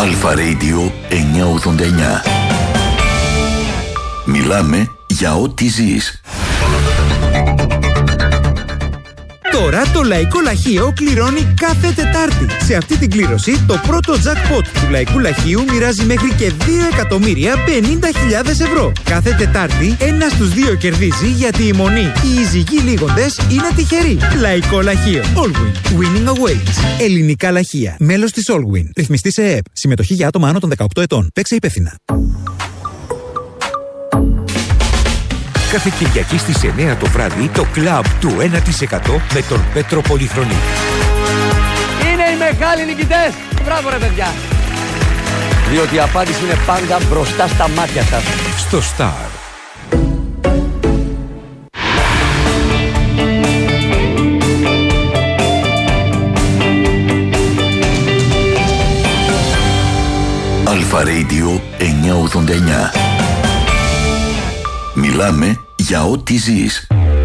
Αλφα Radio 989. Μιλάμε για ό,τι ζεις. Τώρα το Λαϊκό Λαχείο κληρώνει κάθε Τετάρτη. Σε αυτή την κλήρωση το πρώτο jackpot του Λαϊκού Λαχείου μοιράζει μέχρι και 2.050.000 ευρώ. Κάθε Τετάρτη ένας στους δύο κερδίζει, γιατί η μονή, οι εισηγοί λίγοντες είναι τυχεροί. Λαϊκό Λαχείο. Allwin. Winning awaits. Ελληνικά λαχεία. Μέλος της Allwin. Ρυθμιστή σε ΕΕΠ. Συμμετοχή για άτομα άνω των 18 ετών. Παίξε υπεύθυνα. Κάθε Κυριακή στις 9 το βράδυ το κλαμπ του 1% με τον Πέτρο Πολυχρονή. Είναι οι μεγάλοι νικητές! Μπράβο ρε παιδιά! Διότι η απάντηση είναι πάντα μπροστά στα μάτια σας. Στο Star. Αλφα Radio 989. Μιλάμε για ό,τι ζεις.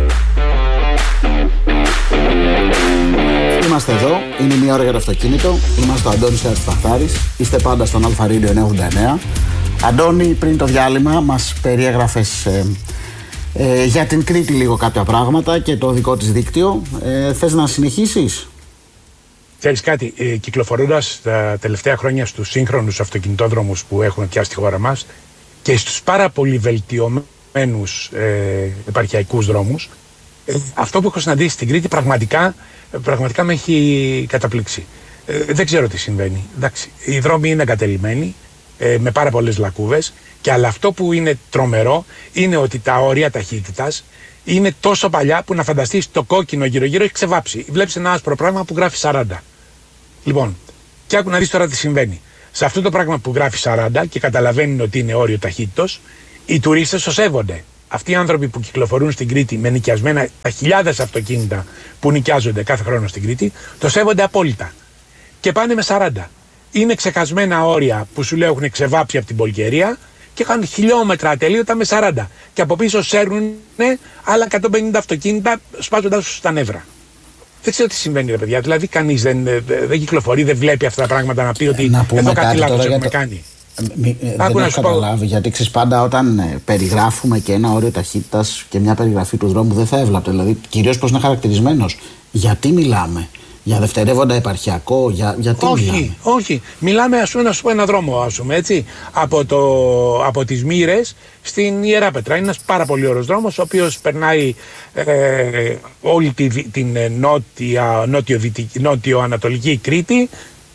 Είμαστε εδώ, είναι μία ώρα για το αυτοκίνητο. Είμαστε ο Αντώνης Παχτάρης. Είστε πάντα στον Αλφα Radio 989. Αντώνη, πριν το διάλειμμα μας περιέγραφες για την Κρήτη λίγο κάποια πράγματα και το δικό της δίκτυο. Θες να συνεχίσεις? Ξέρεις κάτι, κυκλοφορώντας τα τελευταία χρόνια στους σύγχρονους αυτοκινητόδρομους που έχουμε πια στη χώρα μας και στους πάρα πολύ βελτιωμένους επαρχιακούς δρόμους, αυτό που έχω συναντήσει στην Κρήτη πραγματικά με έχει καταπλήξει. Δεν ξέρω τι συμβαίνει. Εντάξει, οι δρόμοι είναι εγκατελειμμένοι, με πάρα πολλές λακκούβες, και αλλά αυτό που είναι τρομερό είναι ότι τα όρια ταχύτητας είναι τόσο παλιά που να φανταστείς το κόκκινο γύρω-γύρω έχει ξεβάψει. Βλέπεις ένα άσπρο πράγμα που γράφει 40. Λοιπόν, και άκου να δεις τώρα τι συμβαίνει. Σε αυτό το πράγμα που γράφει 40 και καταλαβαίνουν ότι είναι όριο ταχύτητος, οι τουρίστες το σέβονται. Αυτοί οι άνθρωποι που κυκλοφορούν στην Κρήτη με νοικιασμένα, τα χιλιάδες αυτοκίνητα που νοικιάζονται κάθε χρόνο στην Κρήτη, το σέβονται απόλυτα. Και πάνε με 40. Είναι ξεχασμένα όρια που σου λέω έχουν ξεβάψει από την πολυκαιρία και κάνουν χιλιόμετρα ατελείωτα με 40. Και από πίσω σέρνουν άλλα 150 αυτοκίνητα σπάζοντας τους στα νεύρα. Δεν ξέρω τι συμβαίνει ρε παιδιά. Δηλαδή κανείς δεν κυκλοφορεί, δεν βλέπει αυτά τα πράγματα να πει ότι εδώ κάτι λάθος έχουμε κάνει. Δεν έχω καταλάβει, γιατί ξέρεις πάντα όταν περιγράφουμε και ένα όριο ταχύτητας και μια περιγραφή του δρόμου δεν θα έβλαπτε. Δηλαδή κυρίως πώς είναι χαρακτηρισμένος. Γιατί μιλάμε? Για δευτερεύοντα επαρχιακό, γιατί μιλάμε? Όχι. Μιλάμε, ας πούμε, να σου πω ένα δρόμο, ας πούμε, έτσι, από τις Μοίρες στην Ιεράπετρα. Είναι ένας πάρα πολύ ωραίος δρόμος, ο οποίος περνάει όλη την νότιο-ανατολική Κρήτη,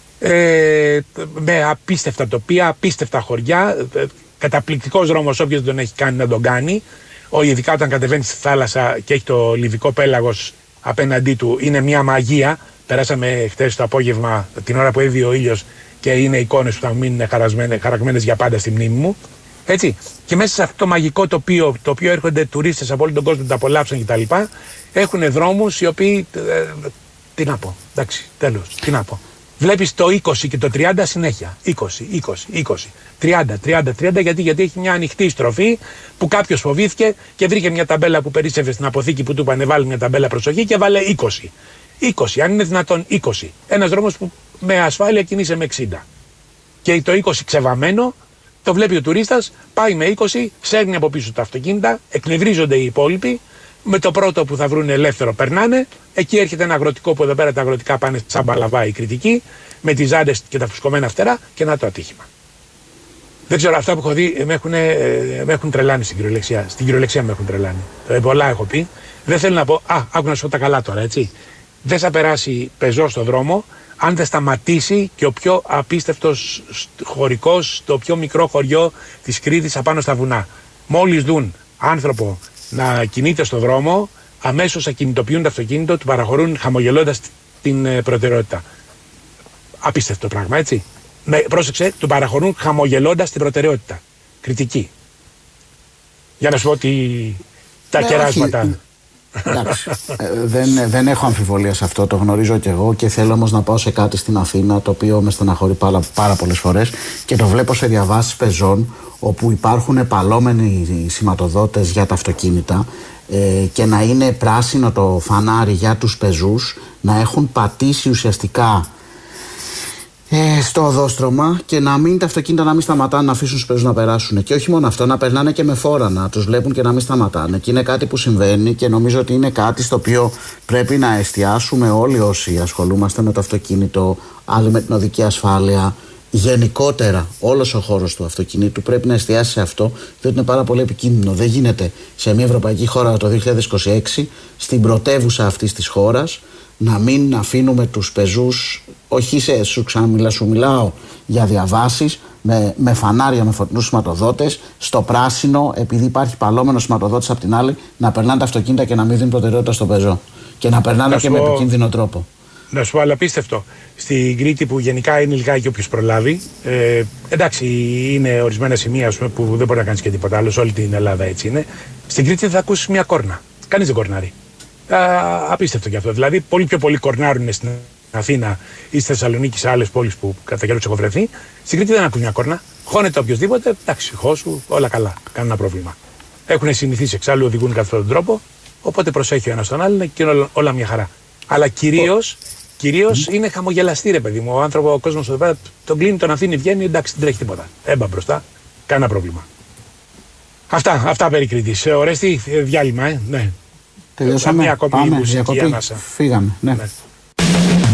με απίστευτα τοπία, απίστευτα χωριά, καταπληκτικός δρόμος, όποιος τον έχει κάνει να τον κάνει. Ειδικά όταν κατεβαίνει στη θάλασσα και έχει το λιβικό πέλαγος απέναντί του, είναι μια μαγεία. Περάσαμε χτες το απόγευμα, την ώρα που έδιε ο ήλιος, και είναι εικόνες που θα μείνουν χαραγμένες για πάντα στη μνήμη μου. Έτσι. Και μέσα σε αυτό το μαγικό τοπίο, το οποίο έρχονται τουρίστες από όλο τον κόσμο, τα απολαύσαν κτλ. Έχουν δρόμους οι οποίοι. Τι να πω. Εντάξει, τέλος. Τι να πω. Βλέπεις το 20 και το 30 συνέχεια. 20, 30, γιατί έχει μια ανοιχτή στροφή που κάποιος φοβήθηκε και βρήκε μια ταμπέλα που περίσσευε στην αποθήκη που του είπανε βάλει μια ταμπέλα προσοχή και βάλε 20. 20, αν είναι δυνατόν 20. Ένας δρόμος που με ασφάλεια κινείσαι με 60. Και το 20 ξεβαμμένο, το βλέπει ο τουρίστας, πάει με 20, σέρνει από πίσω τα αυτοκίνητα, εκνευρίζονται οι υπόλοιποι, με το πρώτο που θα βρουν ελεύθερο περνάνε, εκεί έρχεται ένα αγροτικό που εδώ πέρα τα αγροτικά πάνε σαν παλαβά οι κριτικοί, με τις ζάντες και τα φουσκωμένα φτερά και να το ατύχημα. Δεν ξέρω, αυτά που έχω δει με έχουν τρελάνει στην κυριολεξία. Στην κυριολεξία με έχουν τρελάνει. Πολλά έχω πει. Δεν θέλω να πω, άκου να σου πω τα καλά τώρα, έτσι. Δεν θα περάσει πεζό στο δρόμο αν δεν σταματήσει και ο πιο απίστευτος χωρικός, το πιο μικρό χωριό της Κρήτης απάνω στα βουνά. Μόλις δουν άνθρωπο να κινείται στο δρόμο, αμέσως ακινητοποιούν το αυτοκίνητο, του παραχωρούν χαμογελώντας την προτεραιότητα. Απίστευτο πράγμα, έτσι. Πρόσεξε, του παραχωρούν χαμογελώντας την προτεραιότητα. Κριτική. Για να σου πω τα κεράσματα. Εντάξει, δεν έχω αμφιβολία σε αυτό, το γνωρίζω κι εγώ, και θέλω όμως να πάω σε κάτι στην Αθήνα το οποίο με στεναχωρεί πάρα πολλές φορές και το βλέπω σε διαβάσεις πεζών όπου υπάρχουν παλόμενοι σηματοδότες για τα αυτοκίνητα και να είναι πράσινο το φανάρι για τους πεζούς, να έχουν πατήσει ουσιαστικά Στο οδόστρωμα και να μην τα αυτοκίνητα να μην σταματάνε να αφήσουν τους πεζούς να περάσουν. Και όχι μόνο αυτό, να περνάνε και με φόρα, να τους βλέπουν και να μην σταματάνε. Και είναι κάτι που συμβαίνει και νομίζω ότι είναι κάτι στο οποίο πρέπει να εστιάσουμε όλοι όσοι ασχολούμαστε με το αυτοκίνητο, άλλοι με την οδική ασφάλεια. Γενικότερα, όλος ο χώρος του αυτοκινήτου πρέπει να εστιάσει σε αυτό, διότι είναι πάρα πολύ επικίνδυνο. Δεν γίνεται σε μια ευρωπαϊκή χώρα το 2026, στην πρωτεύουσα αυτής της χώρας, να μην αφήνουμε τους πεζούς, όχι σου μιλάω για διαβάσεις, με φανάρια, με φωτεινούς σηματοδότες, στο πράσινο, επειδή υπάρχει παλόμενος σηματοδότης απ' την άλλη, να περνάνε τα αυτοκίνητα και να μην δίνουν προτεραιότητα στο πεζό. Και να περνάνε και με επικίνδυνο τρόπο. Να σου πω, αλλά απίστευτο. Στην Κρήτη, που γενικά είναι λιγάκι όποιος προλάβει, εντάξει, είναι ορισμένα σημεία που δεν μπορεί να κάνεις και τίποτα άλλο, σε όλη την Ελλάδα έτσι είναι. Στην Κρήτη θα ακούσεις μια κόρνα. Κανείς δεν κορνάρει. Απίστευτο κι αυτό. Δηλαδή, πολύ πιο πολλοί κορνάρουν στην Αθήνα ή στη Θεσσαλονίκη, σε άλλες πόλεις που κατά καιρούς έχω βρεθεί. Στην Κρήτη δεν ακούς μια κόρνα. Χώνεται οποιοδήποτε, εντάξει, χώσου, όλα καλά. Κανένα πρόβλημα. Έχουν συνηθίσει εξάλλου, οδηγούν κατά αυτόν τον τρόπο. Οπότε προσέχει ο ένας τον άλλον και είναι όλα μια χαρά. Αλλά κυρίως είναι χαμογελαστή, ρε παιδί μου. Ο κόσμος εδώ πέρα τον κλείνει, τον αφήνει, βγαίνει, εντάξει, δεν τρέχει τίποτα. Έμπα μπροστά, κανένα πρόβλημα. Αυτά περί Κρήτης. Ορέστη, διάλειμμα, ναι. Τελειώσαμε. Μια ακόμη Πάμε, μουσική διακοπή. ανάσα. Φύγαμε, ναι.